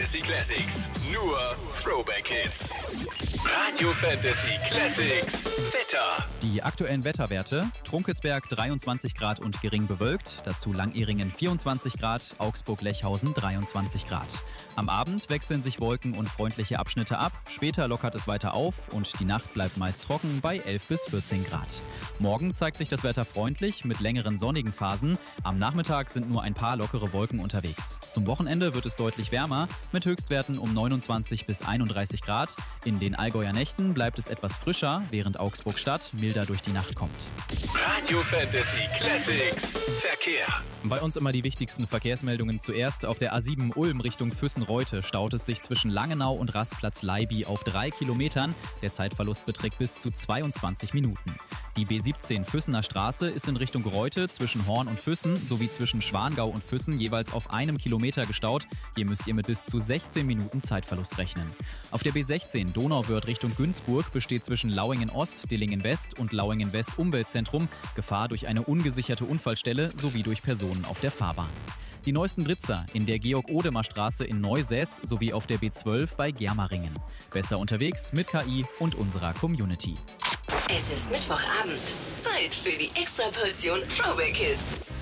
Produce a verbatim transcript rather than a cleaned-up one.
Fantasy Classics. Nur Throwback Hits. Radio Fantasy Classics. Wetter. Die aktuellen Wetterwerte: Trunkelsberg dreiundzwanzig Grad und gering bewölkt, dazu Langeringen vierundzwanzig Grad, Augsburg-Lechhausen dreiundzwanzig Grad. Am Abend wechseln sich Wolken und freundliche Abschnitte ab, später lockert es weiter auf und die Nacht bleibt meist trocken bei elf bis vierzehn Grad. Morgen zeigt sich das Wetter freundlich mit längeren sonnigen Phasen. Am Nachmittag sind nur ein paar lockere Wolken unterwegs. Zum Wochenende wird es deutlich wärmer mit Höchstwerten um neunundzwanzig bis einunddreißig Grad. In den Allgäuer Nächten bleibt es etwas frischer, während Augsburg-Stadt milder durch die Nacht kommt. Radio Fantasy Classics. Verkehr. Bei uns immer die wichtigsten Verkehrsmeldungen zuerst. Auf der A sieben Ulm Richtung Füssen-Reute staut es sich zwischen Langenau und Rastplatz Leiby auf drei Kilometern. Der Zeitverlust beträgt bis zu zweiundzwanzig Minuten. Die B siebzehn Füssener Straße ist in Richtung Reute zwischen Horn und Füssen sowie zwischen Schwangau und Füssen jeweils auf einem Kilometer gestaut. Hier müsst ihr mit bis zu sechzehn Minuten Zeitverlust rechnen. Auf der B sechzehn Donauwörth Richtung Günzburg besteht zwischen Lauingen-Ost, Dillingen-West und Lauingen-West Umweltzentrum Gefahr durch eine ungesicherte Unfallstelle sowie durch Personen auf der Fahrbahn. Die neuesten Blitzer in der Georg-Odemer-Straße in Neusäß sowie auf der B zwölf bei Germeringen. Besser unterwegs mit K I und unserer Community. Es ist Mittwochabend. Zeit für die Extraportion Throwback Hits.